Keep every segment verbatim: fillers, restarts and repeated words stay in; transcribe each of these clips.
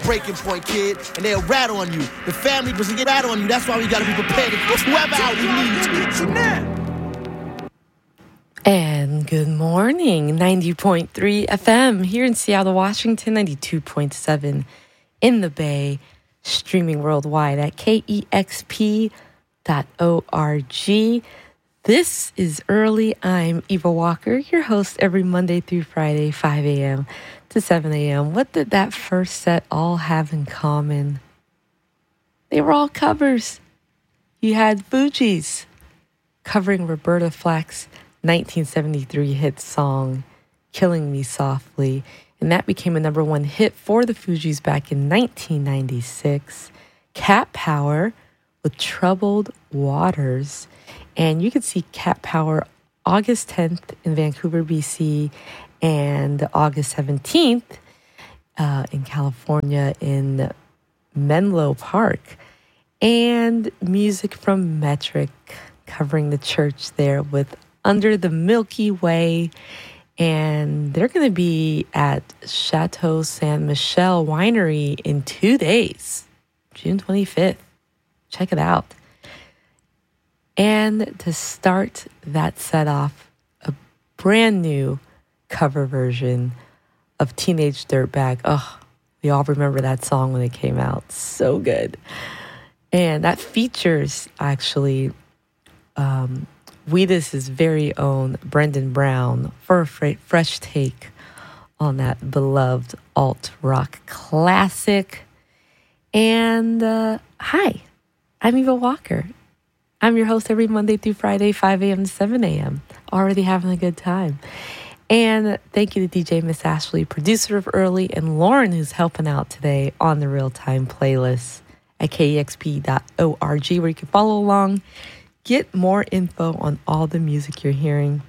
breaking point, kid, and they'll rat on you. The family doesn't get rat on you. That's why we gotta be prepared to push whoever out we need to. And good morning, ninety point three F M here in Seattle, Washington, ninety-two point seven in the Bay, streaming worldwide at K E X P dot org. This is Early. I'm Eva Walker, your host every Monday through Friday, five a.m. to seven a.m. What did that first set all have in common? They were all covers. You had Fugees covering Roberta Flack's nineteen seventy-three hit song, Killing Me Softly, and that became a number one hit for the Fugees back in nineteen ninety-six. Cat Power with Troubled Waters, and you can see Cat Power August tenth in Vancouver, B C, and August seventeenth uh, in California in Menlo Park. And music from Metric covering the church there with Under the Milky Way. And they're going to be at Chateau Saint Michelle Winery in two days, June twenty-fifth. Check it out. And to start that set off, a brand new cover version of Teenage Dirtbag. Oh, we all remember that song when it came out. So good. And that features actually um, Wheatus's very own Brendan Brown for a fresh take on that beloved alt rock classic. And uh, hi, I'm Eva Walker. I'm your host every Monday through Friday, five a.m. to seven a.m. Already having a good time. And thank you to D J Miss Ashley, producer of Early, and Lauren, who's helping out today on the real-time playlist at K E X P dot org, where you can follow along, get more info on all the music you're hearing,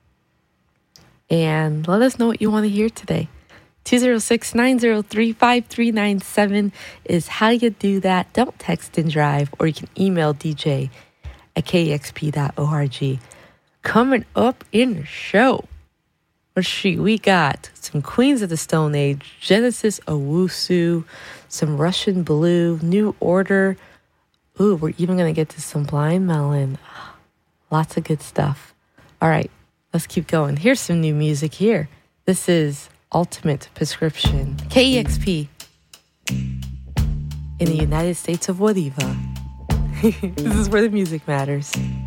and let us know what you want to hear today. two oh six, nine oh three, five three nine seven is how you do that. Don't text and drive, or you can email D J at K E X P dot org. Coming up in the show, let's see, we got some Queens of the Stone Age, Genesis Owusu, some Russian Blue, New Order. Ooh, we're even going to get to some Blind Melon. Lots of good stuff. All right, let's keep going. Here's some new music here. This is Ultimate Prescription, K E X P, in the United States of Wadiva. This is where the music matters.